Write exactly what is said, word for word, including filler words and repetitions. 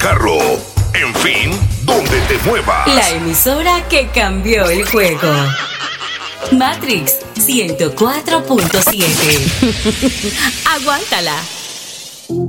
carro, en fin, donde te muevas. La emisora que cambió el juego. Matrix ciento cuatro punto siete. Aguántala.